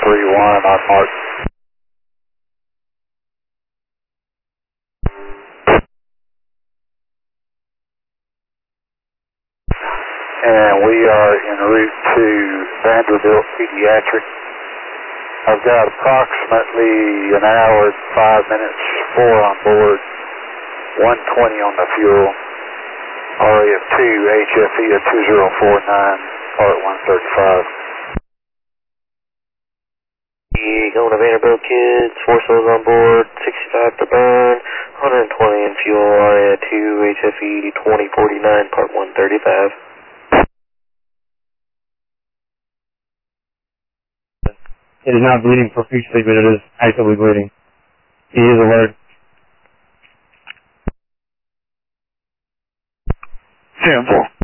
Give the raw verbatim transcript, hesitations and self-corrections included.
three one on mark. And we are en route to Vanderbilt Pediatric. I've got approximately an hour and five minutes, four on board, one twenty on the fuel, R A F two, H F E at two zero four nine, part one thirty-five. Going to Vanderbilt kids, four souls on board, sixty-five to burn, one hundred twenty in fuel, R A F two, H F E twenty forty-nine, part one thirty-five. It is not bleeding profusely, but it is actively bleeding. He is alert. Cancel.